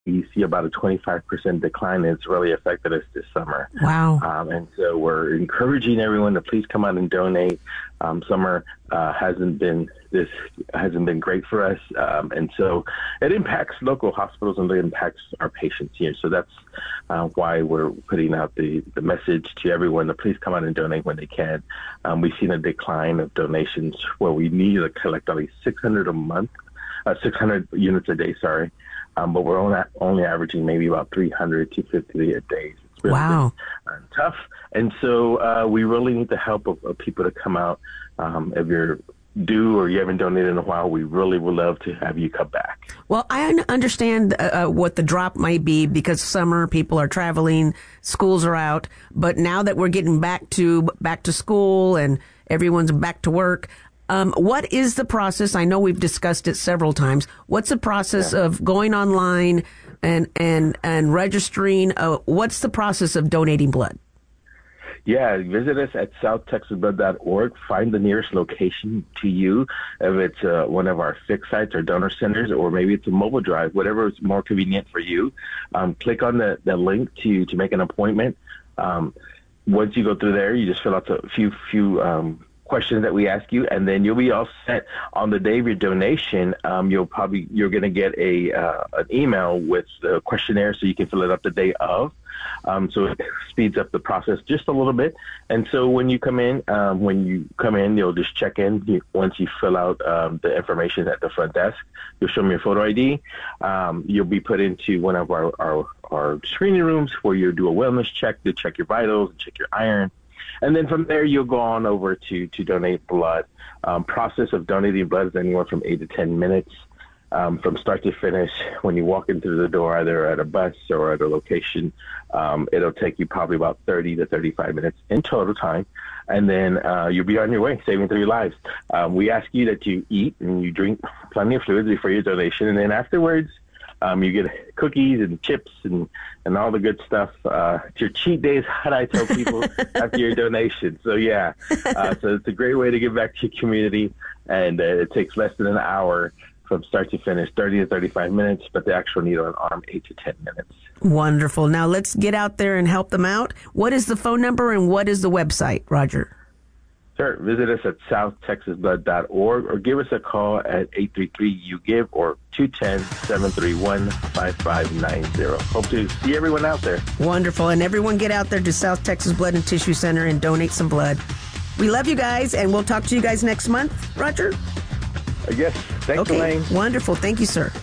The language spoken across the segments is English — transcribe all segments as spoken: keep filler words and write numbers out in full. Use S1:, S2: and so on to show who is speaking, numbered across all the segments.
S1: you see about a twenty-five percent decline, and it's really affected us this summer.
S2: Wow.
S1: Um, and so we're encouraging everyone to please come out and donate. Um, summer uh, hasn't been this hasn't been great for us, um, and so it impacts local hospitals and it impacts our patients here. So that's uh, why we're putting out the, the message to everyone to please come out and donate when they can. Um, we've seen a decline of donations where we need to collect only six hundred a month, uh, six hundred units a day. Sorry. Um, but we're only, only averaging maybe about three hundred to fifty a day. It's really
S2: wow.
S1: been, uh, tough. And so uh, we really need the help of, of people to come out. Um, if you're due or you haven't donated in a while, we really would love to have you come back.
S2: Well, I un- understand uh, what the drop might be because summer, people are traveling, schools are out. But now that we're getting back to back to school and everyone's back to work, Um, what is the process? I know we've discussed it several times. What's the process
S1: yeah.
S2: of going online and and and registering? Uh, what's the process of donating blood?
S1: Yeah, visit us at south texas blood dot org. Find the nearest location to you, if it's uh, one of our fixed sites or donor centers, or maybe it's a mobile drive, whatever is more convenient for you. Um, click on the, the link to, to make an appointment. Um, once you go through there, you just fill out a few few um questions that we ask you, and then you'll be all set. On the day of your donation, um, you'll probably you're going to get a uh, an email with the questionnaire, so you can fill it up the day of. Um, so it speeds up the process just a little bit. And so when you come in, um, when you come in, you'll just check in. You, once you fill out um, the information at the front desk, you'll show me your photo I D. Um, you'll be put into one of our, our our screening rooms where you do a wellness check to check your vitals, check your iron. And then from there, you'll go on over to, to donate blood. Um, process of donating blood is anywhere from eight to ten minutes um, from start to finish. When you walk into the door, either at a bus or at a location, um, it'll take you probably about thirty to thirty-five minutes in total time. And then uh, you'll be on your way, saving three lives. Um, we ask you that you eat and you drink plenty of fluids before your donation. And then afterwards, Um, you get cookies and chips and, and all the good stuff. Uh, it's your cheat days, how I tell people, after your donation. So, yeah, uh, so it's a great way to give back to your community, and uh, it takes less than an hour from start to finish, thirty to thirty-five minutes, but the actual needle and arm, eight to ten minutes.
S2: Wonderful. Now, let's get out there and help them out. What is the phone number and what is the website, Roger?
S1: Sure. Visit us at south texas blood dot org or give us a call at eight three three U give or two one zero, seven three one, five five nine zero. Hope to see everyone out there.
S2: Wonderful. And everyone get out there to South Texas Blood and Tissue Center and donate some blood. We love you guys, and we'll talk to you guys next month. Roger?
S1: Uh, yes. Thanks,
S2: okay.
S1: Elaine.
S2: Wonderful. Thank you, sir.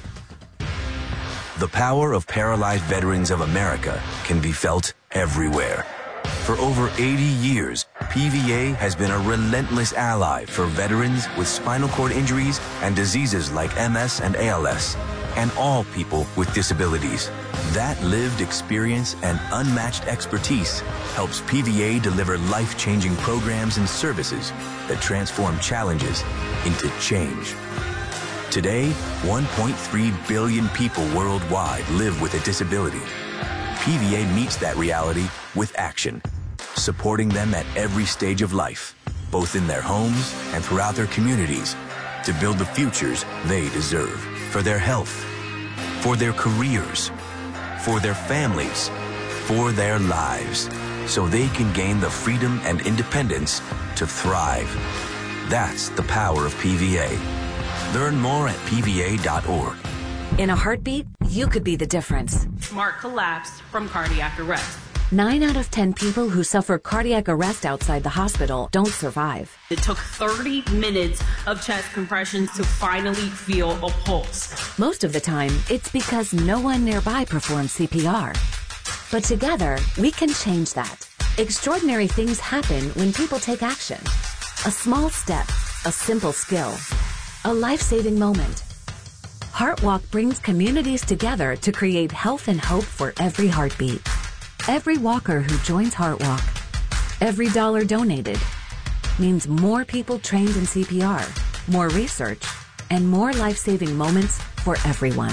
S3: The power of Paralyzed Veterans of America can be felt everywhere. For over eighty years, P V A has been a relentless ally for veterans with spinal cord injuries and diseases like M S and A L S, and all people with disabilities. That lived experience and unmatched expertise helps P V A deliver life-changing programs and services that transform challenges into change. Today, one point three billion people worldwide live with a disability. P V A meets that reality with action, supporting them at every stage of life, both in their homes and throughout their communities, to build the futures they deserve for their health, for their careers, for their families, for their lives, so they can gain the freedom and independence to thrive. That's the power of P V A. Learn more at P V A dot org.
S4: In a heartbeat, you could be the difference.
S5: Mark collapsed from cardiac arrest.
S4: Nine out of ten people who suffer cardiac arrest outside the hospital don't survive.
S5: It took thirty minutes of chest compressions to finally feel a pulse.
S4: Most of the time, it's because no one nearby performs C P R. But together, we can change that. Extraordinary things happen when people take action. A small step, a simple skill, a life-saving moment. HeartWalk brings communities together to create health and hope for every heartbeat. Every walker who joins HeartWalk, every dollar donated, means more people trained in C P R, more research, and more life-saving moments for everyone.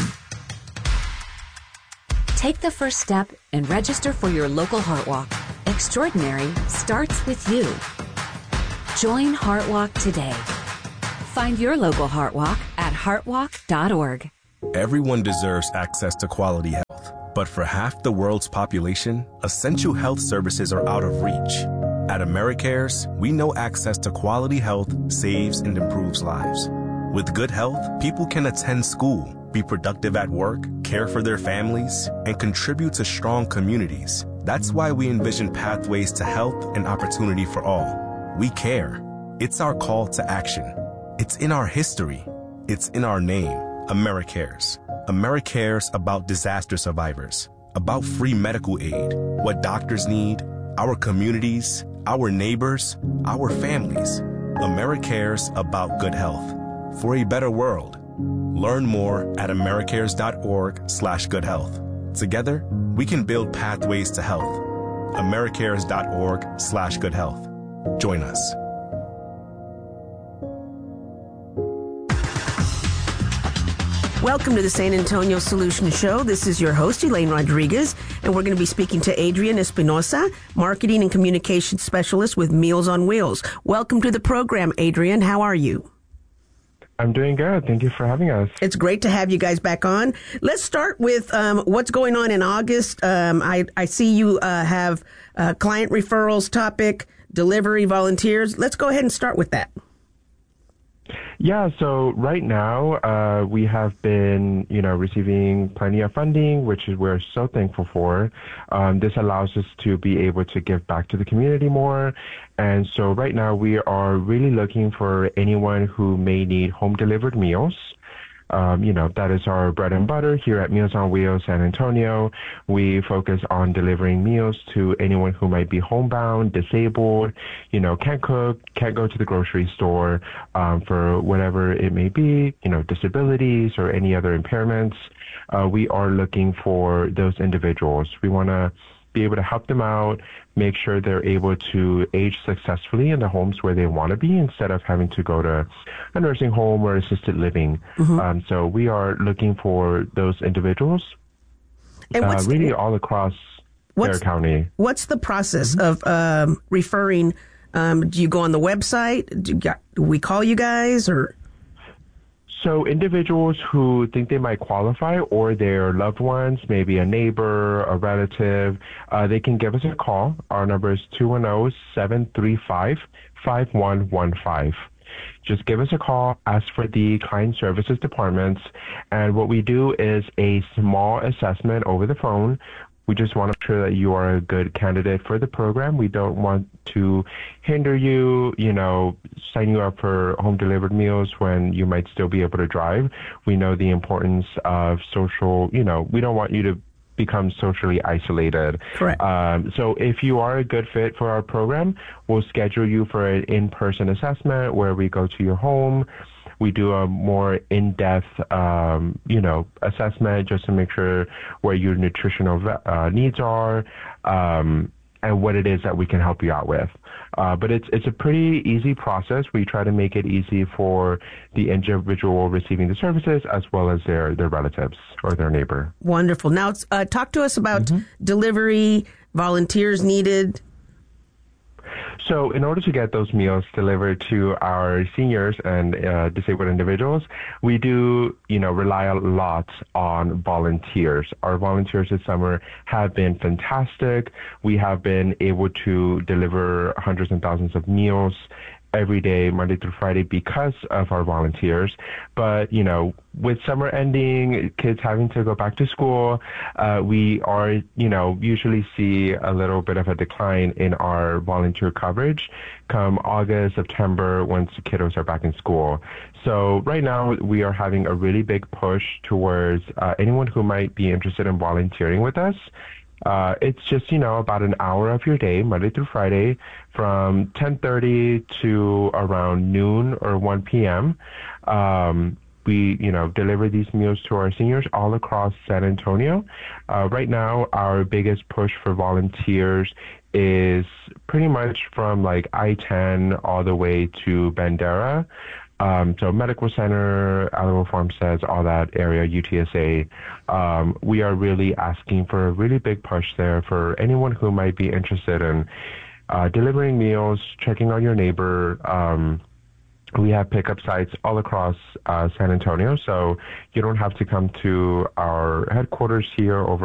S4: Take the first step and register for your local HeartWalk. Extraordinary starts with you. Join HeartWalk today. Find your local HeartWalk at heartwalk dot org.
S6: Everyone deserves access to quality health. But for half the world's population, essential health services are out of reach. At AmeriCares, we know access to quality health saves and improves lives. With good health, people can attend school, be productive at work, care for their families, and contribute to strong communities. That's why we envision pathways to health and opportunity for all. We care. It's our call to action. It's in our history. It's in our name, AmeriCares. AmeriCares about disaster survivors, about free medical aid, what doctors need, our communities, our neighbors, our families. AmeriCares about good health. For a better world. Learn more at americares.org slash good health. Together, we can build pathways to health. americares.org slash good health. Join us.
S2: Welcome to the San Antonio Solution Show. This is your host, Elaine Rodriguez, and we're going to be speaking to Adrian Espinosa, Marketing and Communications Specialist with Meals on Wheels. Welcome to the program, Adrian. How are you?
S7: I'm doing good. Thank you for having us.
S2: It's great to have you guys back on. Let's start with um, what's going on in August. Um, I, I see you uh, have uh, client referrals topic, delivery volunteers. Let's go ahead and start with that.
S7: Yeah, so right now uh, we have been, you know, receiving plenty of funding, which is we're so thankful for. Um, this allows us to be able to give back to the community more. And so right now we are really looking for anyone who may need home delivered meals. Um, you know, that is our bread and butter here at Meals on Wheels San Antonio. We focus on delivering meals to anyone who might be homebound, disabled, you know, can't cook, can't go to the grocery store um, for whatever it may be, you know, disabilities or any other impairments. Uh, we are looking for those individuals. We want to be able to help them out, make sure they're able to age successfully in the homes where they want to be instead of having to go to a nursing home or assisted living. Mm-hmm. Um, so we are looking for those individuals
S2: and
S7: uh, really all across Bexar County.
S2: What's the process of um, referring? Um, do you go on the website? Do, you got, do we call you guys or?
S7: So individuals who think they might qualify or their loved ones, maybe a neighbor, a relative, uh, they can give us a call. Our number is two one zero, seven three five, five one one five. Just give us a call, ask for the client services departments, and what we do is a small assessment over the phone. We just want to make sure that you are a good candidate for the program. We don't want to hinder you, you know, sign you up for home delivered meals when you might still be able to drive. We know the importance of social, you know, we don't want you to become socially isolated.
S2: Correct.
S7: Um, so if you are a good fit for our program, we'll schedule you for an in-person assessment where we go to your home. We do a more in-depth, um, you know, assessment just to make sure where your nutritional uh, needs are um, and what it is that we can help you out with. Uh, but it's it's a pretty easy process. We try to make it easy for the individual receiving the services as well as their, their relatives or their neighbor.
S2: Wonderful. Now, uh, talk to us about mm-hmm. delivery, volunteers needed.
S7: So in order to get those meals delivered to our seniors and uh, disabled individuals, we do, you know, rely a lot on volunteers. Our volunteers this summer have been fantastic. We have been able to deliver hundreds and thousands of meals every day, Monday through Friday, because of our volunteers. But, you know, with summer ending, kids having to go back to school, uh, we are, you know, usually see a little bit of a decline in our volunteer coverage come August, September, once the kiddos are back in school. So right now we are having a really big push towards uh, anyone who might be interested in volunteering with us. Uh, it's just, you know, about an hour of your day, Monday through Friday, from ten thirty to around noon or one p.m. Um, we, you know, deliver these meals to our seniors all across San Antonio. Uh, right now, our biggest push for volunteers is pretty much from like I ten all the way to Bandera. Um, so Medical Center, Alamo Farmsteads, all that area, U T S A. Um, we are really asking for a really big push there for anyone who might be interested in uh, delivering meals, checking on your neighbor, um, we have pickup sites all across uh, San Antonio, so you don't have to come to our headquarters here over